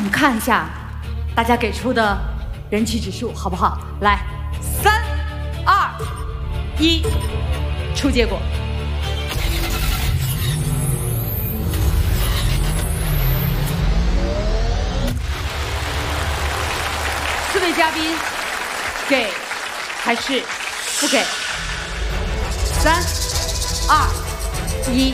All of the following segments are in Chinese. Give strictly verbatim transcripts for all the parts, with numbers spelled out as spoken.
我们看一下大家给出的人气指数好不好？来，三、二、一，出结果。四位嘉宾，给还是不给？三、二、一，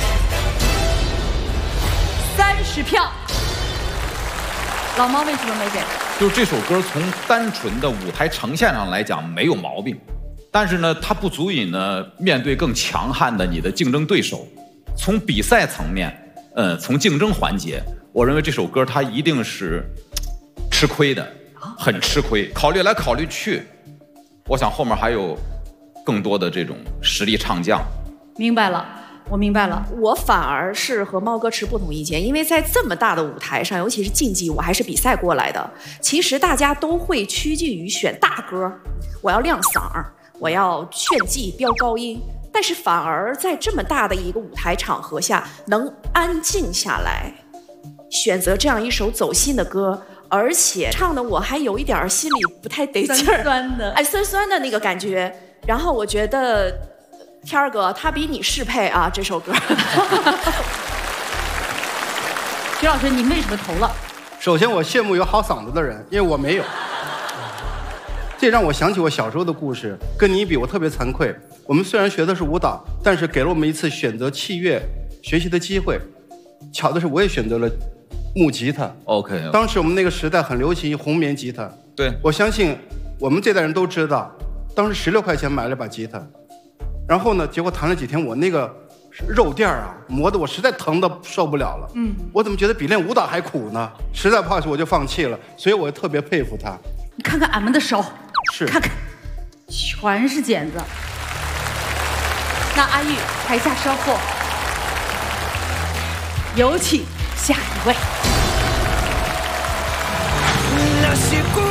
三十票。老猫为什么没给？ 就是这首歌从单纯的舞台呈现上来讲没有毛病，但是呢，它不足以呢面对更强悍的你的竞争对手。从比赛层面，呃，从竞争环节，我认为这首歌它一定是吃亏的，很吃亏。考虑来考虑去，我想后面还有更多的这种实力唱将。 明白了。我明白了， 我反而是和猫哥持不同意见，因为在这么大的舞台上，尤其是竞技，我还是比赛过来的。其实大家都会趋近于选大歌，我要亮嗓儿，我要炫技、飙高音。但是反而在这么大的一个舞台场合下，能安静下来，选择这样一首走心的歌，而且唱的我还有一点心里不太得劲儿， 酸酸的， 哎，酸酸的那个感觉。然后我觉得。天儿哥，他比你适配啊！这首歌。 徐老师，您为什么投了？ 首先，我羡慕有好嗓子的人，因为我没有。这让我想起我小时候的故事，跟你比，我特别惭愧。我们虽然学的是舞蹈，但是给了我们一次选择器乐学习的机会。巧的是，我也选择了木吉他。 OK。 当时我们那个时代很流行红棉吉他。 对， 我相信我们这代人都知道，当时十六块钱买了把吉他。然后呢？结果弹了几天，我那个肉垫啊，磨得我实在疼得受不了了。嗯，我怎么觉得比练舞蹈还苦呢？实在不好意思，我就放弃了。所以我特别佩服他。 你看看俺们的手， 是看看，全是茧子。那阿玉，台下稍后，有请下一位。